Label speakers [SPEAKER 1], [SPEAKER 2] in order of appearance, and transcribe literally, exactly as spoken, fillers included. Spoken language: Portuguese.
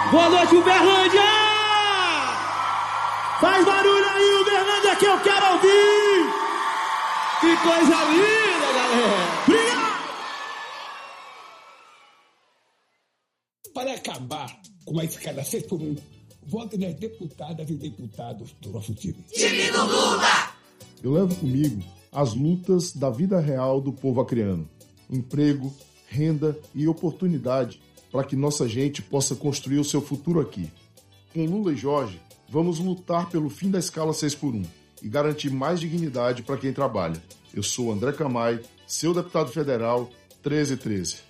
[SPEAKER 1] Boa noite, Uberlândia! Faz barulho aí, Uberlândia, que eu quero ouvir! Que coisa linda, galera! Obrigado!
[SPEAKER 2] Para acabar com a escada seis por um, vote nas deputadas e deputados do nosso time.
[SPEAKER 3] Time do Lula!
[SPEAKER 4] Eu levo comigo as lutas da vida real do povo acreano. Emprego, renda e oportunidade para que nossa gente possa construir o seu futuro aqui. Com Lula e Jorge, vamos lutar pelo fim da escala seis por um e garantir mais dignidade para quem trabalha. Eu sou André Camay, seu deputado federal treze treze.